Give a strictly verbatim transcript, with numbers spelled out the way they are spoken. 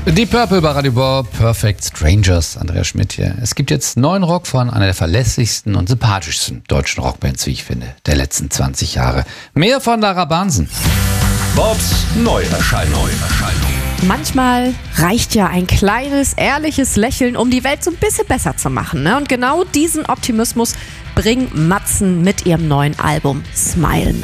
Die Purple bei Radio Bob, Perfect Strangers, Andreas Schmidt hier. Es gibt jetzt neuen Rock von einer der verlässlichsten und sympathischsten deutschen Rockbands, wie ich finde, der letzten zwanzig Jahre. Mehr von Lara Bansen. Bobs Neuerscheinung. Manchmal reicht ja ein kleines, ehrliches Lächeln, um die Welt so ein bisschen besser zu machen. Ne? Und genau diesen Optimismus bringen Matzen mit ihrem neuen Album Smile mit.